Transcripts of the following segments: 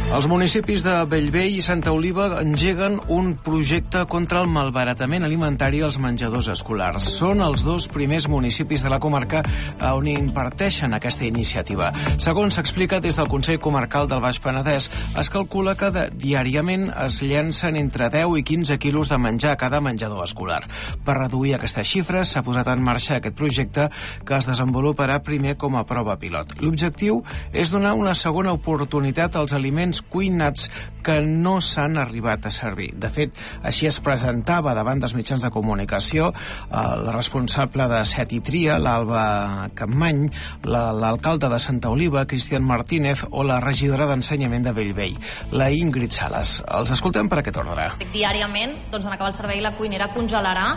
Els municipis de Bellvei i Santa Oliva engeguen un projecte contra el malbaratament alimentari als menjadors escolars. Són els dos primers municipis de la comarca on imparteixen aquesta iniciativa. Segons s'explica des del Consell Comarcal del Baix Penedès, es calcula que diàriament es llencen entre 10 i 15 quilos de menjar a cada menjador escolar. Per reduir aquestes xifres s'ha posat en marxa aquest projecte que es desenvoluparà primer com a prova pilot. L'objectiu és donar una segona oportunitat als aliments cuinats que no s'han arribat a servir. De fet, així es presentava davant dels mitjans de comunicació la responsable de Set i Tria, l'Alba Campmany, l'alcalde de Santa Oliva, Cristian Martínez, o la regidora d'Ensenyament de Bellvei, la Ingrid Salas. Els escoltem per aquest ordre. Diàriament, en acabar el servei, la cuinera congelarà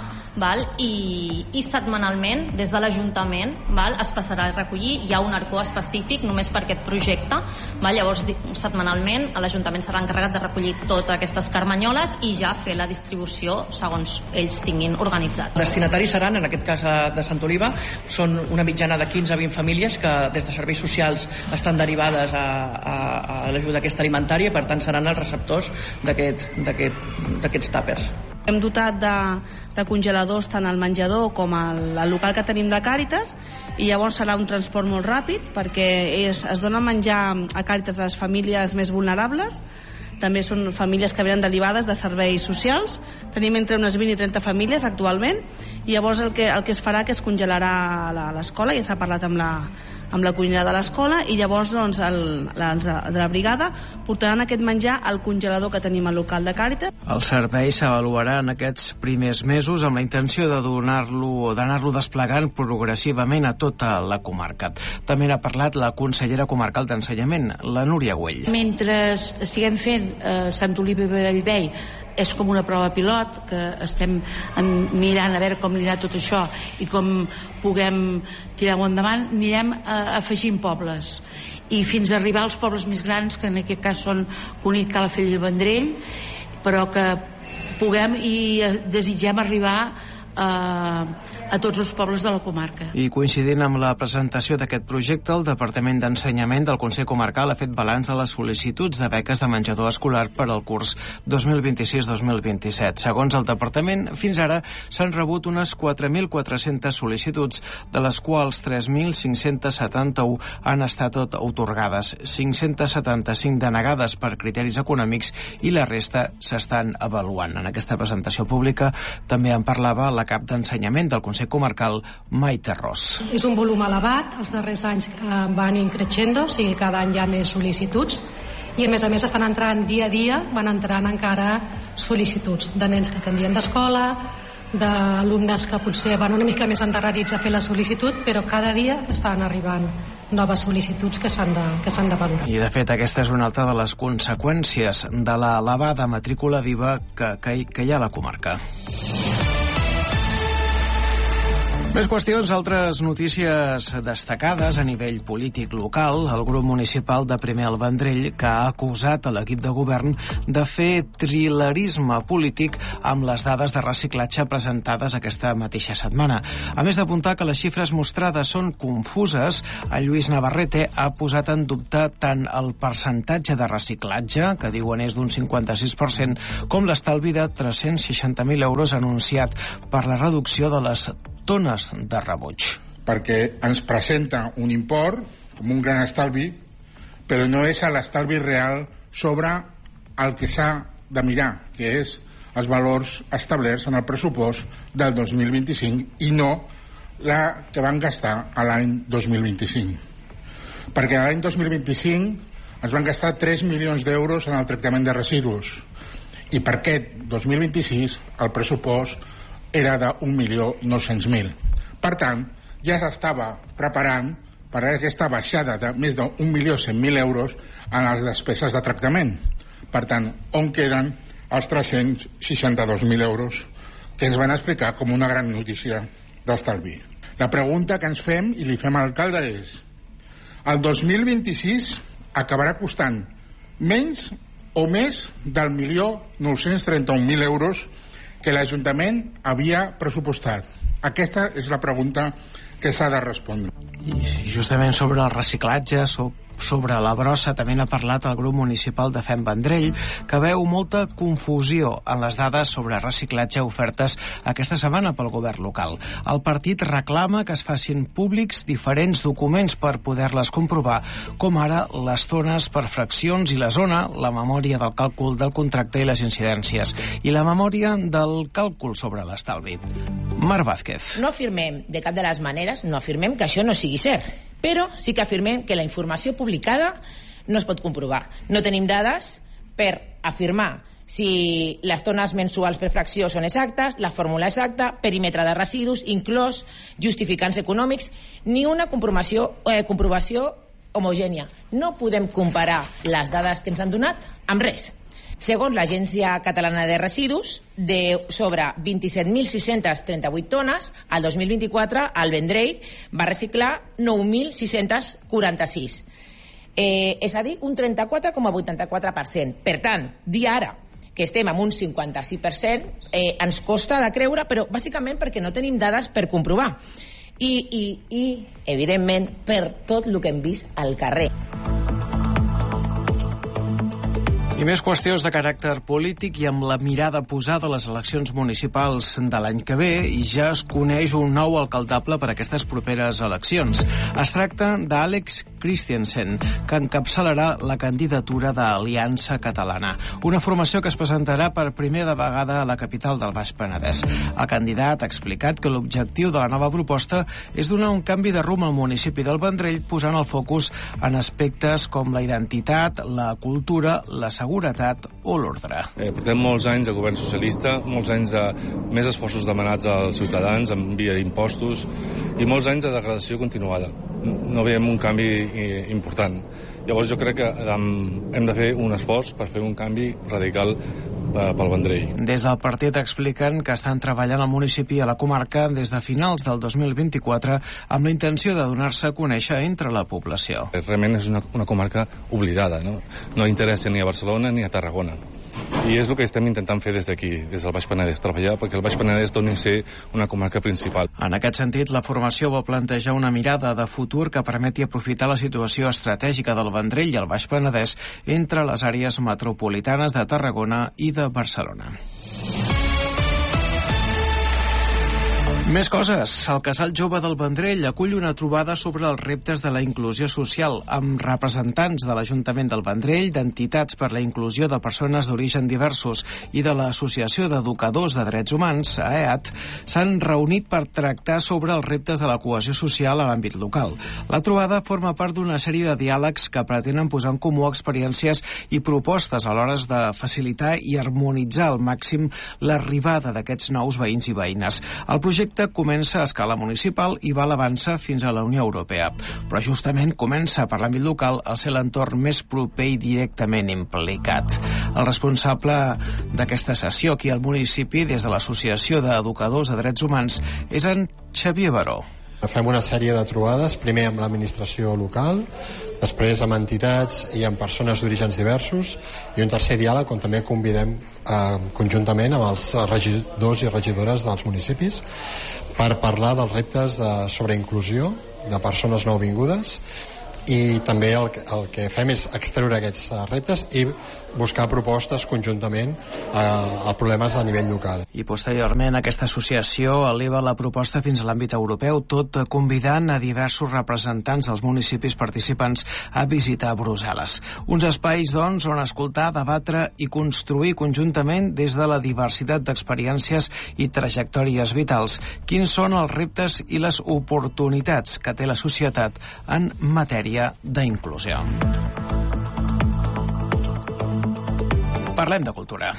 i setmanalment, des de l'Ajuntament, es passarà a recollir. Hi ha un arcó específic només per aquest projecte. Llavors, setmanalment, l'Ajuntament serà encarregat de recollir totes aquestes carmanyoles i ja fer la distribució segons ells tinguin organitzat. Destinataris seran, en aquest cas de Santa Oliva, són una mitjana de 15 a 20 famílies que des de serveis socials estan derivades a l'ajuda aquesta alimentària i per tant seran els receptors d'aquests tàpers. Hem dotat de congeladors tant al menjador com al local que tenim de Càritas i llavors serà un transport molt ràpid perquè es dona menjar a Càritas a les famílies més vulnerables. També són famílies que venen derivades de serveis socials. Tenim entre unes 20 i 30 famílies actualment i llavors el que es farà que es congelarà a l'escola, ja s'ha parlat amb la cuinera de l'escola i llavors els de la brigada portaran aquest menjar al congelador que tenim al local de Càritas. El servei s'avaluarà en aquests primers mesos amb la intenció de d'anar-lo desplegant progressivament a tota la comarca. També n'ha parlat la consellera comarcal d'Ensenyament, la Núria Güell. Mentre estiguem fent Sant Oliva i Bellvei és com una prova pilot que estem mirant a veure com anirà tot això i com puguem tirar-ho endavant, anirem afegint pobles i fins a arribar als pobles més grans, que en aquest cas són Cunit, Calafell i Vendrell, però que puguem i desitgem arribar a tots els pobles de la comarca. I coincidint amb la presentació d'aquest projecte, el Departament d'Ensenyament del Consell Comarcal ha fet balanç de les sol·licituds de beques de menjador escolar per al curs 2026-2027. Segons el Departament, fins ara s'han rebut unes 4.400 sol·licituds, de les quals 3.571 han estat atorgades, 575 denegades per criteris econòmics i la resta s'estan avaluant. En aquesta presentació pública també en parlava la cap d'Ensenyament del Consell Comarcal, Maite Ros. És un volum elevat, els darrers anys van increixendo, o sigui, cada any hi ha més sol·licituds i a més estan entrant dia a dia, van entrant encara sol·licituds de nens que canvien d'escola, d'alumnes que potser van una mica més endarrerits a fer la sol·licitud, però cada dia estan arribant noves sol·licituds que s'han de valorar. I de fet aquesta és una altra de les conseqüències de l'elevada matrícula viva que hi ha a la comarca. Més qüestions, altres notícies destacades a nivell polític local. El grup municipal de Primer al Vendrell, que ha acusat a l'equip de govern de fer trilerisme polític amb les dades de reciclatge presentades aquesta mateixa setmana. A més d'apuntar que les xifres mostrades són confuses, en Lluís Navarrete ha posat en dubte tant el percentatge de reciclatge, que diuen és d'un 56%, com l'estalvi de 360.000 euros anunciat per la reducció de les tones de rebuig. Perquè ens presenta un import com un gran estalvi, però no és l'estalvi real sobre el que s'ha de mirar, que és els valors establerts en el pressupost del 2025 i no la que van gastar a l'any 2025. Perquè a l'any 2025 es van gastar 3 milions d'euros en el tractament de residus i per aquest 2026 el pressupost era de 1.900.000. Per tant, ja s'estava preparant per aquesta baixada de més de 1.100.000 euros en les despeses de tractament. Per tant, on queden els 362.000 euros que ens van explicar com una gran notícia d'estalvi? La pregunta que ens fem i li fem a l'alcalde és: el 2026 acabarà costant menys o més del 1.931.000 euros que l'Ajuntament havia pressupostat? Aquesta és la pregunta que s'ha de respondre. I justament sobre el reciclatge, sobre la brossa, també n'ha parlat el grup municipal de Fem Vendrell, que veu molta confusió en les dades sobre reciclatge ofertes aquesta setmana pel govern local. El partit reclama que es facin públics diferents documents per poder-les comprovar, com ara les zones per fraccions i la zona, la memòria del càlcul del contracte i les incidències, i la memòria del càlcul sobre l'estalvi. Mar Vázquez. No afirmem de cap de les maneres, no afirmem que això no sigui cert, però sí que afirmem que la informació publicada no es pot comprovar. No tenim dades per afirmar si les tones mensuals per fracció són exactes, la fórmula exacta, perímetre de residus, inclòs justificants econòmics, ni una comprovació homogènia. No podem comparar les dades que ens han donat amb res. Segons l'Agència Catalana de Residus, sobre 27.638 tones, al 2024 el Vendrell va reciclar 9.646. És a dir, un 34,84%. Per tant, dir ara que estem amb un 56%, ens costa de creure, però bàsicament perquè no tenim dades per comprovar. I evidentment, per tot el que hem vist al carrer. I més qüestions de caràcter polític i amb la mirada posada a les eleccions municipals de l'any que ve i ja es coneix un nou alcaldable per a aquestes properes eleccions. Es tracta d'Àlex Christiansen, que encapçalarà la candidatura d'Aliança Catalana, una formació que es presentarà per primera vegada a la capital del Baix Penedès. El candidat ha explicat que l'objectiu de la nova proposta és donar un canvi de rumb al municipi del Vendrell, posant el focus en aspectes com la identitat, la cultura, la seguretat o l'ordre. Portem molts anys de govern socialista, molts anys de més esforços demanats als ciutadans en via d'impostos i molts anys de degradació continuada. No veiem un canvi important. Llavors jo crec que hem de fer un esforç per fer un canvi radical pel Vendrell. Des del partit expliquen que estan treballant al municipi i a la comarca des de finals del 2024 amb la intenció de donar-se a conèixer entre la població. Realment és una comarca oblidada, no interessa ni a Barcelona ni a Tarragona. I és el que estem intentant fer des d'aquí, des del Baix Penedès, treballar perquè el Baix Penedès torni a ser una comarca principal. En aquest sentit, la formació vol plantejar una mirada de futur que permeti aprofitar la situació estratègica del Vendrell i el Baix Penedès entre les àrees metropolitanes de Tarragona i de Barcelona. Més coses. El Casal Jove del Vendrell acull una trobada sobre els reptes de la inclusió social amb representants de l'Ajuntament del Vendrell, d'entitats per la inclusió de persones d'origen diversos i de l'Associació d'Educadors de Drets Humans, AEAT, s'han reunit per tractar sobre els reptes de la cohesió social a l'àmbit local. La trobada forma part d'una sèrie de diàlegs que pretenen posar en comú experiències i propostes a l'hora de facilitar i harmonitzar al màxim l'arribada d'aquests nous veïns i veïnes. El projecte comença a escala municipal i va elevant-se fins a la Unió Europea. Però justament comença per l'àmbit local a ser l'entorn més proper i directament implicat. El responsable d'aquesta sessió aquí al municipi, des de l'Associació d'Educadors de Drets Humans, és en Xavier Baró. Fem una sèrie de trobades, primer amb l'administració local, després amb entitats i amb persones d'orígens diversos, i un tercer diàleg on també convidem conjuntament amb els regidors i regidores dels municipis per parlar dels reptes sobre inclusió de persones nouvingudes, i també el que fem és extreure aquests reptes i buscar propostes conjuntament a problemes a nivell local. I posteriorment aquesta associació eleva la proposta fins a l'àmbit europeu, tot convidant a diversos representants dels municipis participants a visitar Brussel·les. Uns espais, doncs, on escoltar, debatre i construir conjuntament des de la diversitat d'experiències i trajectòries vitals quins són els reptes i les oportunitats que té la societat en matèria d'inclusió. Parlem de cultura.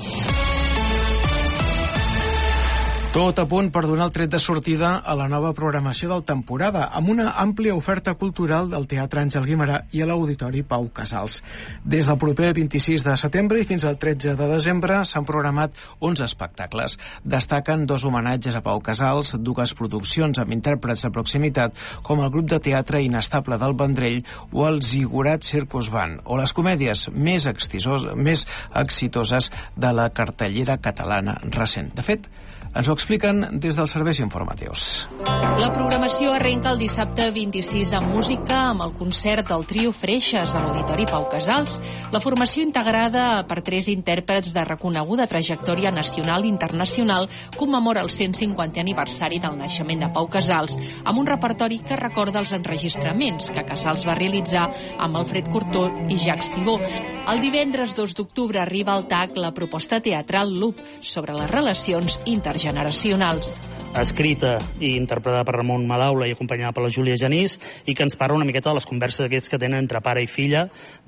Tot a punt per donar el tret de sortida a la nova programació del temporada, amb una àmplia oferta cultural del Teatre Àngel Guimerà i a l'Auditori Pau Casals. Des del proper 26 de setembre i fins al 13 de desembre s'han programat 11 espectacles. Destaquen 2 homenatges a Pau Casals, 2 produccions amb intèrprets de proximitat, com el grup de teatre Inestable del Vendrell o el Zigurat Circus Band, o les comèdies més exitoses de la cartellera catalana recent. De fet, ens ho expliquen des dels serveis informatius. La programació arrenca el dissabte 26 amb música, amb el concert del trio Freixes a l'Auditori Pau Casals. La formació integrada per 3 intèrprets de reconeguda trajectòria nacional i internacional commemora el 150è aniversari del naixement de Pau Casals, amb un repertori que recorda els enregistraments que Casals va realitzar amb Alfred Cortó i Jacques Tibó. El divendres 2 d'octubre arriba al TAC la proposta teatral Loop sobre les relacions intergeneracionals. Escrita i interpretada per Ramon Madaula i acompanyada per la Júlia Genís, i que ens parla una miqueta de les converses aquests que tenen entre pare i filla,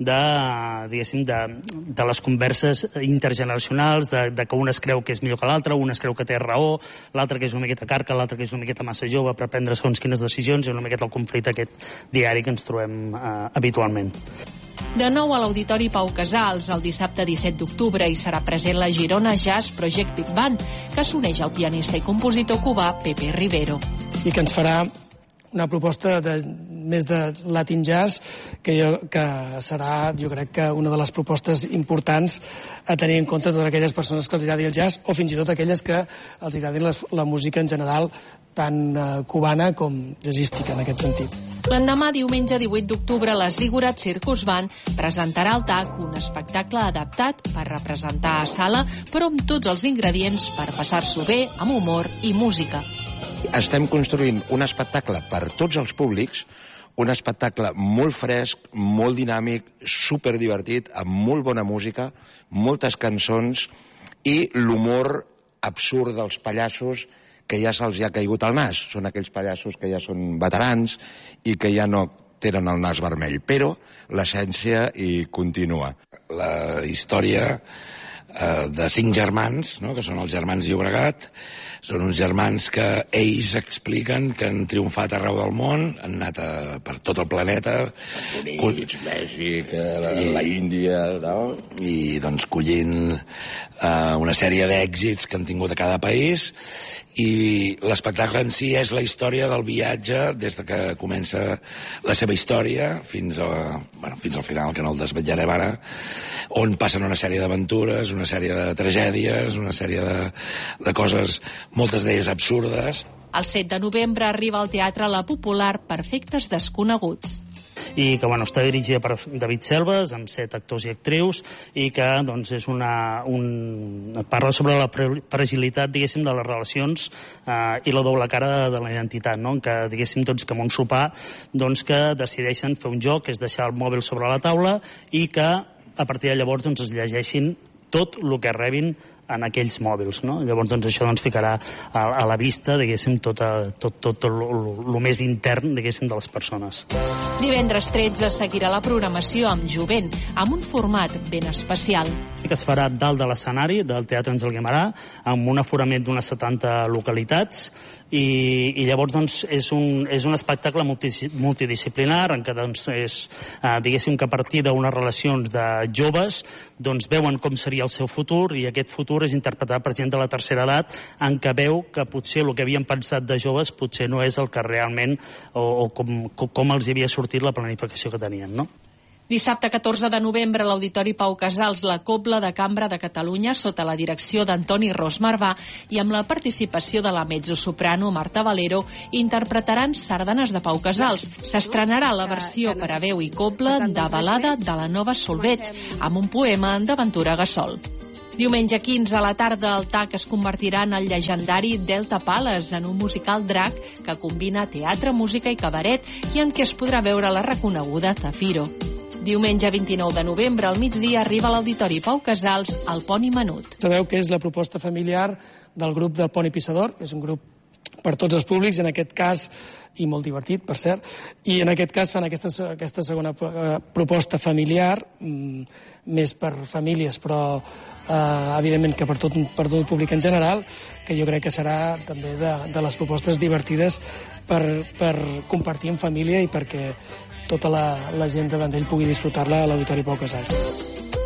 de les converses intergeneracionals, de que un es creu que és millor que l'altre, un es creu que té raó, l'altre que és una miqueta carca, l'altre que és una miqueta massa jove per prendre segons quines decisions, i una miqueta el conflicte aquest diari que ens trobem habitualment. De nou a l'Auditori Pau Casals, el dissabte 17 d'octubre, hi serà present la Girona Jazz Project Big Band, que s'uneix al pianista i compositor cubà Pepe Rivero. I que ens farà una proposta més de Latin Jazz, que serà, jo crec que una de les propostes importants a tenir en compte totes aquelles persones que els agradi el jazz, o fins i tot aquelles que els agradi la música en general, tant cubana com jazzística, en aquest sentit. L'endemà, diumenge 18 d'octubre, la Ziggurat Circus Band presentarà al TAC un espectacle adaptat per representar a sala, però amb tots els ingredients per passar-s'ho bé, amb humor i música. Estem construint un espectacle per tots els públics, un espectacle molt fresc, molt dinàmic, superdivertit, amb molt bona música, moltes cançons i l'humor absurd dels pallassos que ja se'ls ha caigut al nas. Són aquells pallassos que ja són veterans i que ja no tenen el nas vermell, però l'essència hi continua. La història de 5 germans, no?, que són els germans Llobregat. Són uns germans que ells expliquen que han triomfat arreu del món, han anat per tot el planeta. Els Units, Mèxic, la Índia, no? I doncs collint una sèrie d'èxits que han tingut a cada país. I l'espectacle en si és la història del viatge des de que comença la seva història fins al final, que no el desvetllarem ara, on passen una sèrie d'aventures, una sèrie de tragèdies, una sèrie de coses, moltes d'elles absurdes. El 7 de novembre arriba al Teatre La Popular Perfectes Desconeguts. I que està dirigida per David Selves, amb 7 actors i actrius, i que és parla sobre la fragilitat, diguéssim, de les relacions i la doble cara de la identitat, no? Que, diguéssim, que en un sopar que decideixen fer un joc, que és deixar el mòbil sobre la taula, i que a partir de llavors es llegeixin tot el que rebin en aquells mòbils, no? Llavors això ficarà a la vista, diguéssim, tot el més intern, diguéssim, de les persones. Divendres 13 seguirà la programació amb Jovent, amb un format ben especial. Que es farà dalt de l'escenari del Teatre Àngel Guimerà, amb un aforament d'unes 70 localitats, i llavors és un espectacle multidisciplinar en què és, diguéssim, que a partir d'unes relacions de joves veuen com seria el seu futur, i aquest futur és interpretat per gent de la tercera edat, en què veu que potser el que havien pensat de joves potser no és el que realment, o com els havia sortit la planificació que tenien, no? Dissabte 14 de novembre a l'Auditori Pau Casals, la Cobla de Cambra de Catalunya, sota la direcció d'Antoni Ros Marvà i amb la participació de la mezzosoprano Marta Valero, interpretaran sardanes de Pau Casals. S'estrenarà la versió per a veu i cobla de Balada de la Nova Solveig, amb un poema de Ventura Gassol. Diumenge 15 a la tarda, el TAC es convertirà en el llegendari Delta Palace, en un musical drac que combina teatre, música i cabaret, i en què es podrà veure la reconeguda Zafiro. Diumenge 29 de novembre, al migdia, arriba a l'Auditori Pau Casals el Poni Menut. Sabeu que és la proposta familiar del grup del Poni Pissador, és un grup per tots els públics, en aquest cas, i molt divertit, per cert, i en aquest cas fan aquesta segona proposta familiar, més per famílies, però evidentment que per tot el públic en general, que jo crec que serà també de les propostes divertides per compartir en família i perquè tota la gent davant d'ell pugui disfrutar-la a l'Auditori Pau Casals.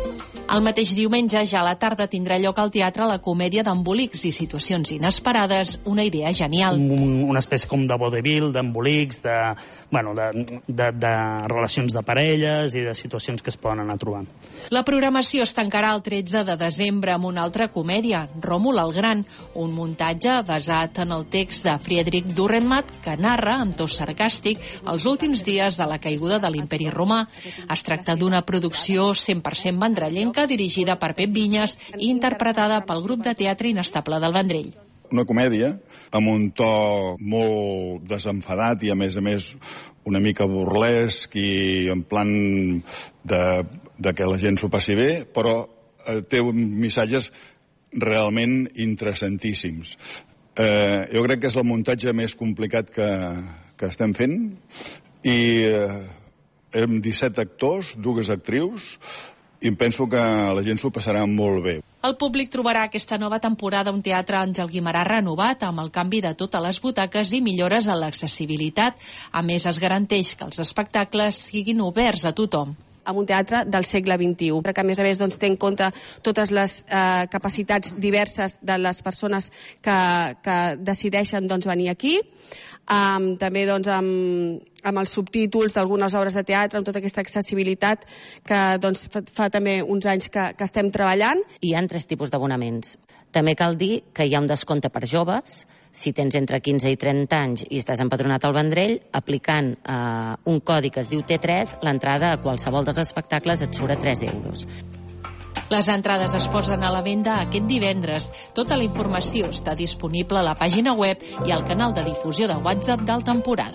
El mateix diumenge, ja a la tarda, tindrà lloc al teatre la comèdia d'embolics i situacions inesperades, una idea genial. Una espècie com de vodevil, d'embolics, de relacions de parelles i de situacions que es poden anar trobant. La programació es tancarà el 13 de desembre amb una altra comèdia, Ròmul el Gran, un muntatge basat en el text de Friedrich Dürrenmatt que narra, amb to sarcàstic, els últims dies de la caiguda de l'Imperi Romà. Es tracta d'una producció 100% vendrellenca dirigida per Pep Vinyes i interpretada pel grup de teatre Inestable del Vendrell. Una comèdia amb un to molt desenfadat i, a més, una mica burlesc i en plan de que la gent s'ho passi bé, però té missatges realment interessantíssims. Jo crec que és el muntatge més complicat que estem fent i hem 17 actors, 2 actrius, i penso que la gent s'ho passarà molt bé. El públic trobarà aquesta nova temporada un teatre Àngel Guimerà renovat, amb el canvi de totes les butaques i millores a l'accessibilitat. A més, es garanteix que els espectacles siguin oberts a tothom. Amb un teatre del segle XXI, que a més té en compte totes les capacitats diverses de les persones que decideixen venir aquí, també amb els subtítols d'algunes obres de teatre, amb tota aquesta accessibilitat que fa també uns anys que estem treballant. Hi ha 3 tipus d'abonaments. També cal dir que hi ha un descompte per joves. Si tens entre 15 i 30 anys i estàs empadronat al Vendrell, aplicant un codi que es diu T3, l'entrada a qualsevol dels espectacles et surt a 3 euros. Les entrades es posen a la venda aquest divendres. Tota la informació està disponible a la pàgina web i al canal de difusió de WhatsApp del temporada.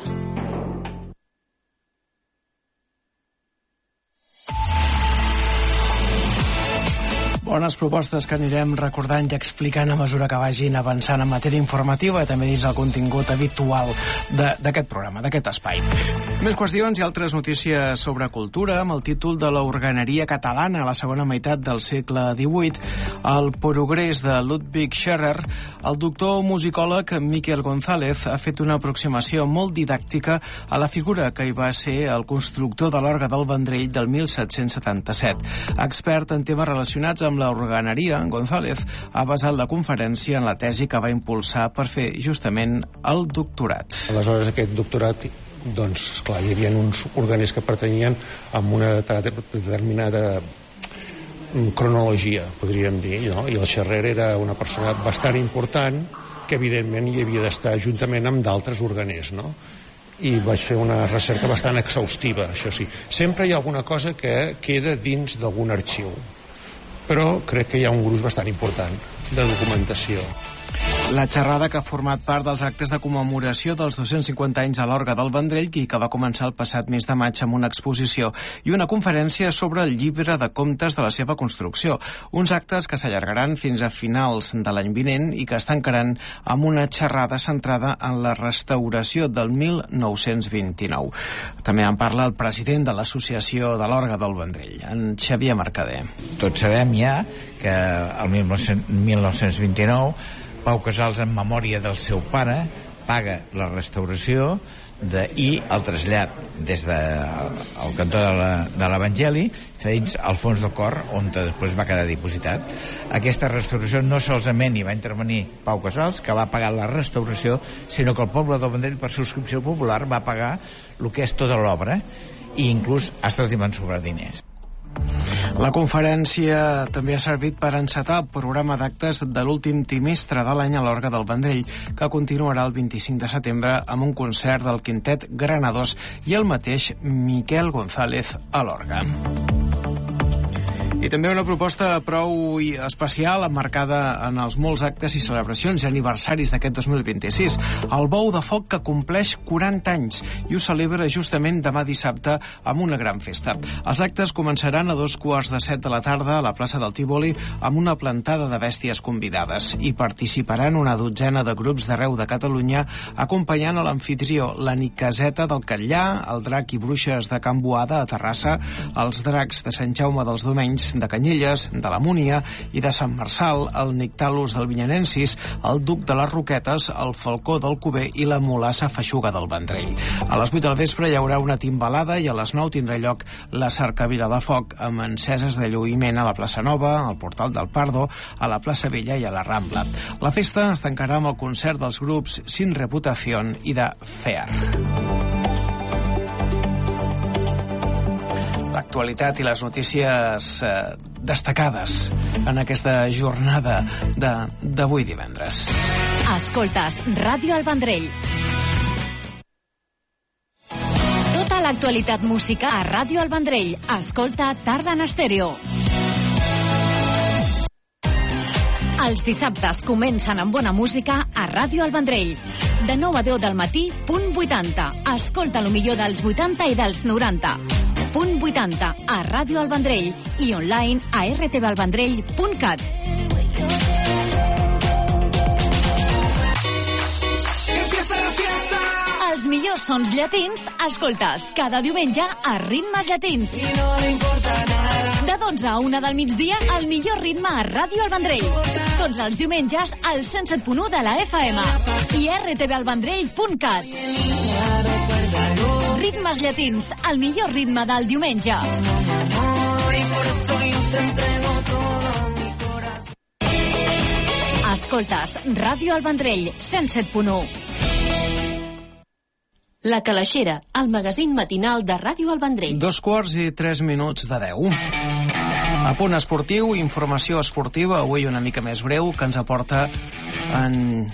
Bones propostes que anirem recordant i explicant a mesura que vagin avançant en matèria informativa i també dins el contingut habitual d'aquest programa, d'aquest espai. Més qüestions i altres notícies sobre cultura amb el títol de la organeria catalana a la segona meitat del segle XVIII, el progrés de Ludwig Scherrer. El doctor musicòleg Miquel González ha fet una aproximació molt didàctica a la figura que hi va ser el constructor de l'orgue del Vendrell del 1777. Expert en temes relacionats amb la organeria, González ha basat la conferència en la tesi que va impulsar per fer justament el doctorat. Aleshores, aquest doctorat, esclar, hi havia uns organers que pertanyien a una determinada cronologia, podríem dir, no? I el Scherrer era una persona bastant important que, evidentment, hi havia d'estar juntament amb d'altres organers, no? I vaig fer una recerca bastant exhaustiva, això sí. Sempre hi ha alguna cosa que queda dins d'algun arxiu, però crec que hi ha un gruix bastant important de documentació. La xerrada que ha format part dels actes de commemoració dels 250 anys a l'Orgue del Vendrell i que va començar el passat mes de maig amb una exposició i una conferència sobre el llibre de comptes de la seva construcció. Uns actes que s'allargaran fins a finals de l'any vinent i que es tancaran amb una xerrada centrada en la restauració del 1929. També en parla el president de l'Associació de l'Orgue del Vendrell, en Xavier Mercader. Tots sabem ja que el 1929 Pau Casals, en memòria del seu pare, paga la restauració i el trasllat des del cantó de l'Evangeli fins al fons del cor, on després va quedar dipositat. Aquesta restauració no solament hi va intervenir Pau Casals, que va pagar la restauració, sinó que el poble del Vendrell, per subscripció popular, va pagar el que és tota l'obra, i inclús fins els hi van sobrar diners. La conferència també ha servit per encetar el programa d'actes de l'últim trimestre de l'any a l'Orgue del Vendrell, que continuarà el 25 de setembre amb un concert del Quintet Granados i el mateix Miquel González a l'Orgue. I també una proposta prou especial emmarcada en els molts actes i celebracions i aniversaris d'aquest 2026. El Bou de Foc, que compleix 40 anys i ho celebra justament demà dissabte amb una gran festa. Els actes començaran a 2:15 de la tarda a la plaça del Tívoli amb una plantada de bèsties convidades. Hi participaran una dotzena de grups d'arreu de Catalunya acompanyant a l'amfitrió la Nicaseta del Catllà, el Drac i Bruixes de Can Boada a Terrassa, els Dracs de Sant Jaume dels Domenys de Canyelles, de la Múnia i de Sant Marçal, el Nictalus del Vinyanensis, el Duc de les Roquetes, el Falcó del Cuber i la Mulassa Feixuga del Vendrell. A les 8 del vespre hi haurà una timbalada i a les 9 tindrà lloc la cercavila de foc amb enceses de lluïment a la plaça Nova, al Portal del Pardo, a la plaça Vella i a la Rambla. La festa es tancarà amb el concert dels grups Sin Reputación i de FEAR. L'actualitat i les notícies destacades en aquesta jornada d'avui divendres. Escoltes Ràdio El Vendrell. Tota l'actualitat música a Ràdio El Vendrell. Escolta Tarda en Estèreo. Els dissabtes comencen amb bona música a Ràdio El Vendrell. De 9 a 10 del matí, punt 80. Escolta el millor dels 80 i dels 90. Punt 80 a Ràdio El Vendrell i online a rtvalvendrell.cat. Els millors sons llatins escoltes cada diumenge a Ritmes Llatins. De 12 a 1 del migdia, el millor ritme a Ràdio El Vendrell. Tots els diumenges al 107.1 de la FM i rtvalvendrell.cat. Ritmes Llatins, el millor ritme del diumenge. Escoltes Ràdio El Vendrell, 107.1. La Calaixera, el magazín matinal de Ràdio El Vendrell. 2:03 de 10. A punt esportiu, informació esportiva, avui una mica més breu, que ens aporta en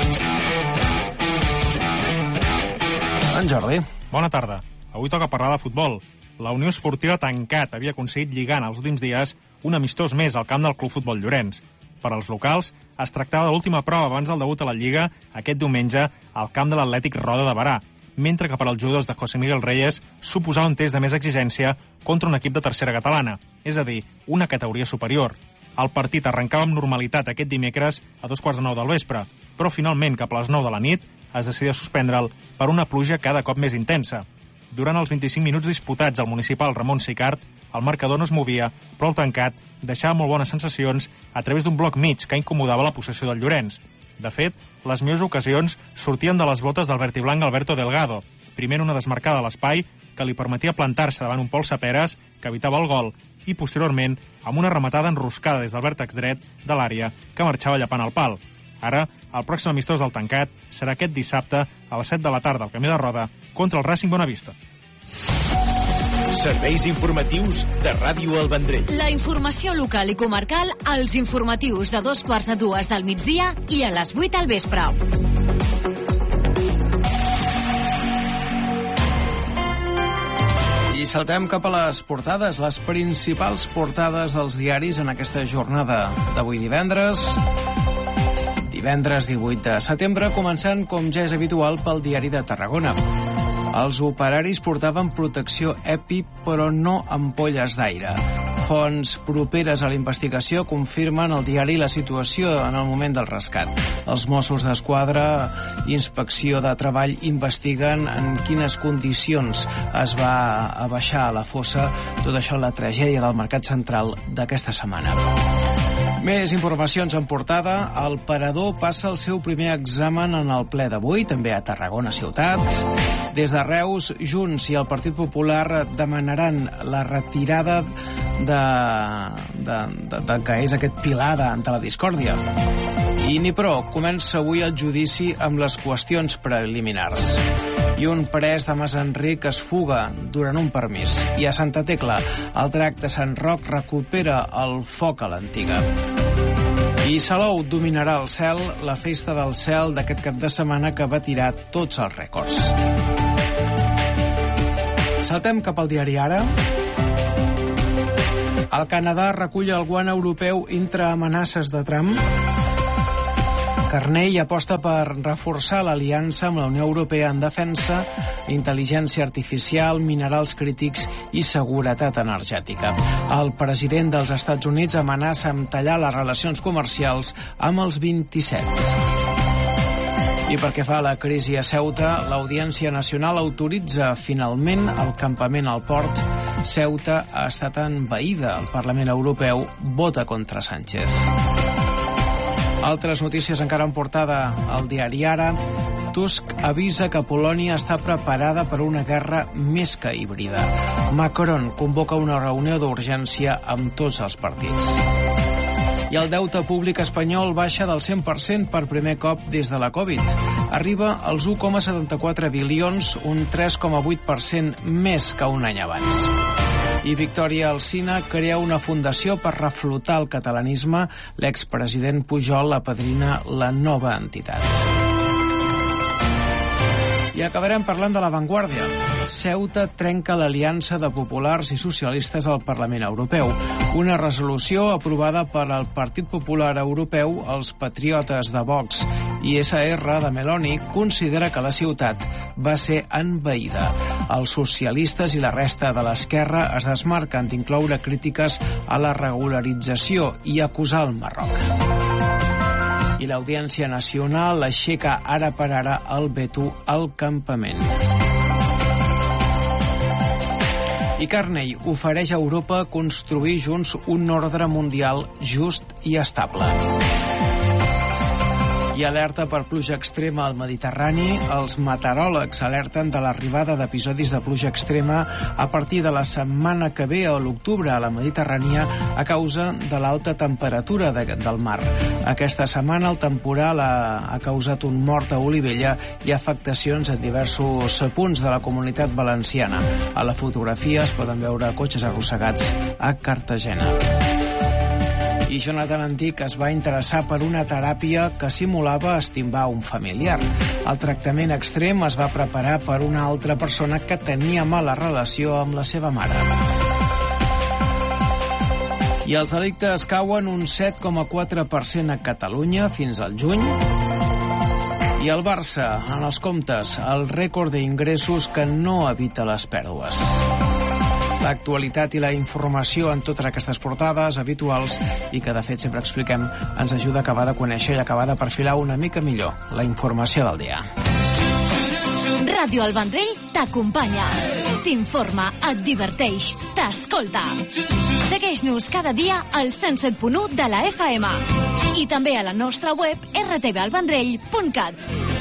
Jordi. Bona tarda. Avui toca parlar de futbol. La Unió Esportiva Tancat havia aconseguit lligar en els últims dies un amistós més al camp del Club Futbol Llorenç. Per als locals, es tractava de l'última prova abans del debut a la Lliga aquest diumenge al camp de l'Atlètic Roda de Berà, mentre que per als jugadors de José Miguel Reyes suposava un test de més exigència contra un equip de tercera catalana, és a dir, una categoria superior. El partit arrencava amb normalitat aquest dimecres a 2:15 del vespre, però finalment cap a les 9 de la nit es decidia suspendre'l per una pluja cada cop més intensa. Durant els 25 minuts disputats al municipal Ramon Sicart, el marcador no es movia, però el Tancat deixava molt bones sensacions a través d'un bloc mig que incomodava la possessió del Llorenç. De fet, les millors ocasions sortien de les botes del vertiblanc Alberto Delgado, primer en una desmarcada a l'espai que li permetia plantar-se davant un Pol Saperes que evitava el gol i posteriorment amb una rematada enroscada des del vèrtex dret de l'àrea que marxava llapant el pal. Ara, el pròxim amistós del Tancat serà aquest dissabte a les 7 de la tarda al Camí de Roda contra el Racing Bonavista. Serveis informatius de Ràdio El Vendrell. La informació local i comarcal als informatius de 2:15 del migdia i a les 8 al vespre. I saltem cap a les portades, les principals portades dels diaris en aquesta jornada d'avui divendres. Divendres 18 de setembre, començant, com ja és habitual, pel Diari de Tarragona. Els operaris portaven protecció EPI, però no ampolles d'aire. Fonts properes a la investigació confirmen al diari la situació en el moment del rescat. Els Mossos d'Esquadra i Inspecció de Treball investiguen en quines condicions es va abaixar a la fossa tot això la tragèdia del Mercat Central d'aquesta setmana. Més informacions en portada. El Parador passa el seu primer examen en el ple d'avui, també a Tarragona ciutat. Des de Reus, Junts i el Partit Popular demanaran la retirada de que és aquest pilar de la discòrdia. I Nipro comença avui el judici amb les qüestions preliminars. I un pres de Mas Enric es fuga durant un permís. I a Santa Tecla, el drac de Sant Roc recupera el foc a l'antiga. I Salou dominarà el cel, la festa del cel d'aquest cap de setmana que va tirar tots els rècords. Saltem cap al diari Ara. El Canadà recull el guant europeu entre amenaces de Trump. Carnell aposta per reforçar l'aliança amb la Unió Europea en defensa, intel·ligència artificial, minerals crítics i seguretat energètica. El president dels Estats Units amenaça amb tallar les relacions comercials amb els 27. I pel que fa a la crisi a Ceuta, l'Audiència Nacional autoritza finalment el campament al port. Ceuta ha estat envaïda. El Parlament Europeu vota contra Sánchez. Altres notícies encara en portada al diari Ara. Tusk avisa que Polònia està preparada per una guerra més que híbrida. Macron convoca una reunió d'urgència amb tots els partits. I el deute públic espanyol baixa del 100% per primer cop des de la Covid. Arriba als 1,74 bilions, un 3,8% més que un any abans. I Victòria Alsina crea una fundació per reflotar el catalanisme. L'expresident Pujol apadrina la nova entitat. I acabarem parlant de La Vanguardia. Ceuta trenca l'aliança de populars i socialistes al Parlament Europeu. Una resolució aprovada per al Partit Popular Europeu, els patriotes de Vox i SR de Meloni considera que la ciutat va ser envaïda. Els socialistes i la resta de l'esquerra es desmarquen d'incloure crítiques a la regularització i acusar el Marroc. I l'Audiència Nacional aixeca ara per ara el veto al campament. I Carney ofereix a Europa construir junts un ordre mundial just i estable. I alerta per pluja extrema al Mediterrani. Els meteoròlegs alerten de l'arribada d'episodis de pluja extrema a partir de la setmana que ve a l'octubre a la Mediterrània a causa de l'alta temperatura del mar. Aquesta setmana el temporal ha causat un mort a Olivella i afectacions en diversos punts de la Comunitat Valenciana. A la fotografia es poden veure cotxes arrossegats a Cartagena. I Jonathan Antic es va interessar per una teràpia que simulava estimbar un familiar. El tractament extrem es va preparar per una altra persona que tenia mala relació amb la seva mare. I els delictes cauen un 7,4% a Catalunya fins al juny. I el Barça, en els comptes, el rècord d'ingressos que no evita les pèrdues. L'actualitat i la informació en totes aquestes portades habituals i que, de fet, sempre expliquem, ens ajuda a acabar de conèixer i acabar de perfilar una mica millor la informació del dia. Ràdio El Vendrell t'acompanya, t'informa, et diverteix, t'escolta. Segueix-nos cada dia al 107.1 de la FM i també a la nostra web rtvalvendrell.cat.